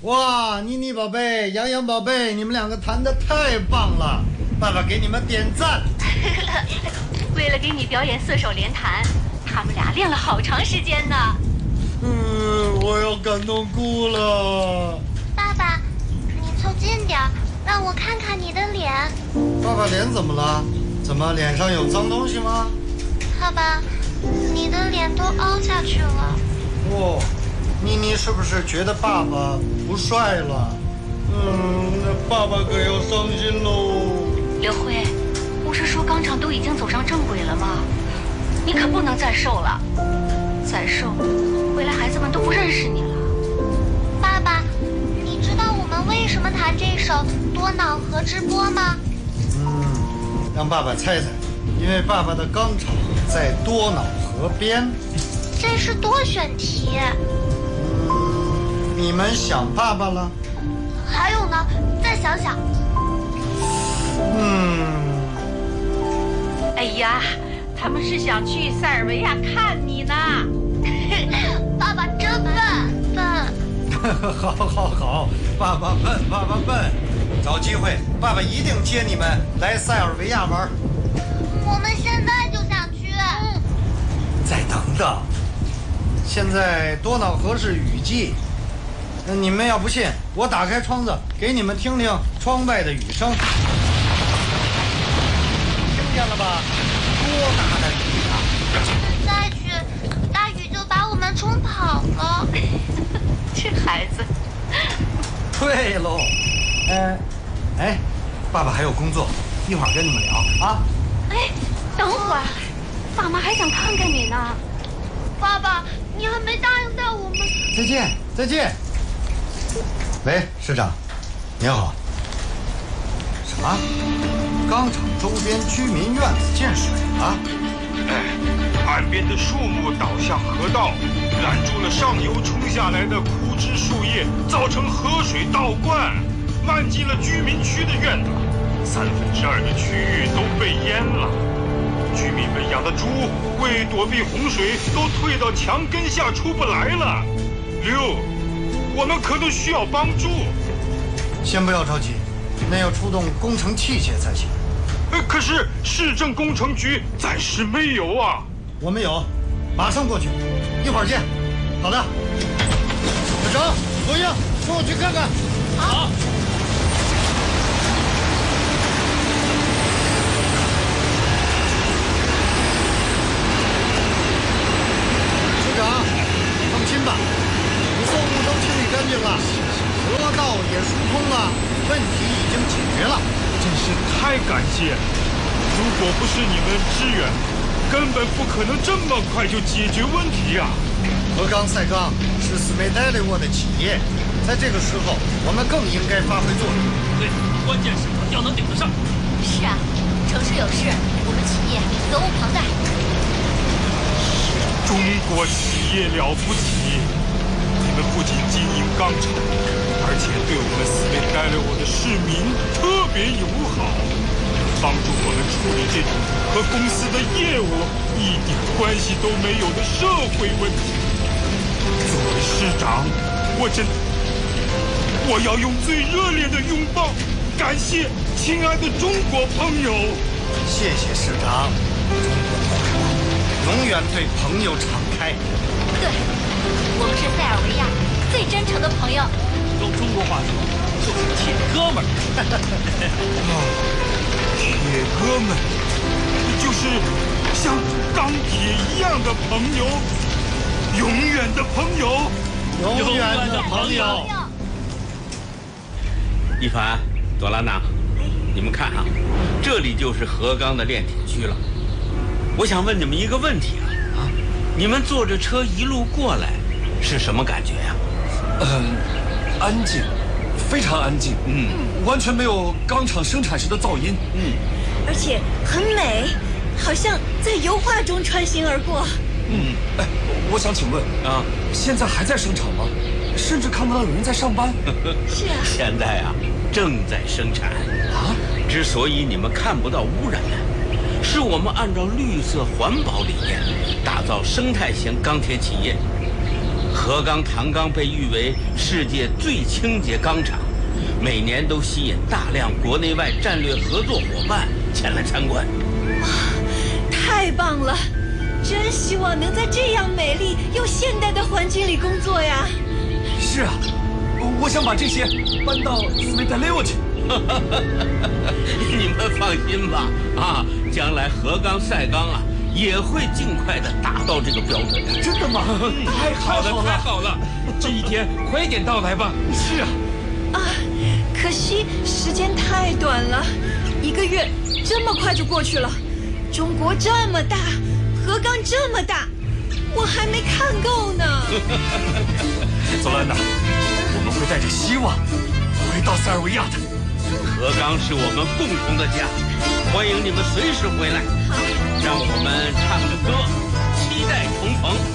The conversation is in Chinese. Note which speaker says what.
Speaker 1: 哇，妮妮宝贝、洋洋宝贝，你们两个弹得太棒了，爸爸给你们点赞。
Speaker 2: 为了给你表演四手联弹，他们俩练了好长时间呢。
Speaker 1: 我要感动哭了。
Speaker 3: 爸爸，你凑近点，让我看看你的脸。
Speaker 1: 爸爸脸怎么了？怎么脸上有脏东西吗？
Speaker 3: 爸爸，你的脸都凹下去了。
Speaker 1: 哦，妮妮是不是觉得爸爸不帅了？那爸爸可要伤心喽。
Speaker 2: 刘辉，不是说钢厂都已经走上正轨了吗？你可不能再瘦了，再瘦，未来孩子们都不认识你了。
Speaker 3: 爸爸，你知道我们为什么弹这首多瑙河之波吗？
Speaker 1: 让爸爸猜猜，因为爸爸的钢厂在多瑙河边。
Speaker 3: 这是多选题。
Speaker 1: 你们想爸爸了？
Speaker 3: 还有呢，再想想。
Speaker 2: 哎呀，他们是想去塞尔维亚看你呢。
Speaker 3: 爸爸真笨。
Speaker 1: 好，爸爸笨，找机会，爸爸一定接你们来塞尔维亚玩。
Speaker 3: 我们现在就想去。
Speaker 1: 再等等，现在多瑙河是雨季，你们要不信，我打开窗子给你们听听窗外的雨声，听见了吧？多大的雨啊！
Speaker 3: 再去，大雨就把我们冲跑了。
Speaker 2: 这孩子。
Speaker 1: 对喽，爸爸还有工作，一会儿跟你们聊啊。
Speaker 2: 等会儿，爸妈还想看看你呢。
Speaker 3: 爸爸，你还没答应带我们。
Speaker 1: 再见。喂，市长，您好。什么？钢厂周边居民院子进水了？
Speaker 4: 岸边的树木倒向河道，拦住了上游冲下来的枯枝树叶，造成河水倒灌，漫进了居民区的院子，2/3的区域都被淹了。居民们养的猪为躲避洪水，都退到墙根下出不来了。我们可能需要帮助。
Speaker 1: 先不要着急，那要出动工程器械才行。
Speaker 4: 可是市政工程局暂时没有啊。
Speaker 1: 我们有，马上过去，一会儿见。好的，小程、罗英，跟我去看看。
Speaker 2: 好。
Speaker 1: 市长，放心吧，雨作物都清理干净了，河道也疏通了，问题已经解决了。
Speaker 4: 真是太感谢了！如果不是你们支援，根本不可能这么快就解决问题啊！
Speaker 1: 河钢赛钢是斯梅代利沃的企业，在这个时候，我们更应该发挥作用。
Speaker 5: 对，关键时刻要能顶得上。
Speaker 2: 是啊，城市有事，我们企业责无旁贷。
Speaker 4: 中国企业了不起，你们不仅经营钢厂，而且对我们斯梅代利沃的市民特别友好，帮助我们处理这种和公司的业务一点关系都没有的社会问题。作为市长，我要用最热烈的拥抱感谢亲爱的中国朋友。
Speaker 1: 谢谢市长，中国朋友永远对朋友敞开。
Speaker 2: 对，我们是塞尔维亚最真诚的朋友。
Speaker 5: 用中国话说，就是铁哥们儿。
Speaker 4: 铁哥们，就是像钢铁一样的朋友，永远的朋友，
Speaker 1: 永远的朋友。
Speaker 6: 一凡、朵拉娜，你们看啊，这里就是河钢的炼铁区了。我想问你们一个问题啊，你们坐着车一路过来，是什么感觉呀？
Speaker 7: 安静，非常安静，完全没有钢厂生产时的噪音，
Speaker 8: 而且很美，好像在油画中穿行而过。
Speaker 7: 我想请问啊，现在还在生产吗？甚至看不到有人在上班。
Speaker 8: 是啊，
Speaker 6: 现在啊，正在生产啊。之所以你们看不到污染，是我们按照绿色环保理念打造生态型钢铁企业。 河钢唐钢被誉为世界最清洁钢厂，每年都吸引大量国内外战略合作伙伴前来参观。
Speaker 8: 哇，太棒了！真希望能在这样美丽又现代的环境里工作呀。
Speaker 7: 是啊，我想把这些搬到斯维代列去。
Speaker 6: 你们放心吧，将来河钢、赛钢啊，也会尽快的达到这个标准的。
Speaker 7: 真的吗？太好了，
Speaker 5: 太好了！这一天快点到来吧。
Speaker 7: 是啊。
Speaker 8: 可惜时间太短了，1个月这么快就过去了。中国这么大，河钢这么大，我还没看够呢。
Speaker 7: 佐兰娜，我们会带着希望回到塞尔维亚的。
Speaker 6: 河钢是我们共同的家，欢迎你们随时回来。
Speaker 8: 好，
Speaker 6: 让我们唱着歌，期待重逢。